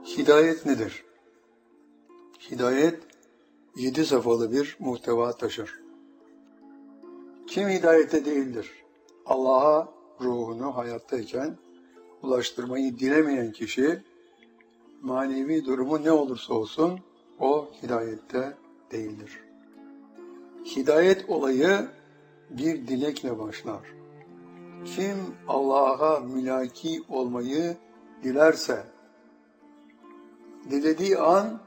Hidayet nedir? Hidayet 7 safhalı bir muhteva taşır. Kim hidayete değildir? Allah'a ruhunu hayattayken ulaştırmayı dilemeyen kişi, manevi durumu ne olursa olsun o hidayette değildir. Hidayet olayı bir dilekle başlar. Kim Allah'a mülaki olmayı dilerse, dilediği an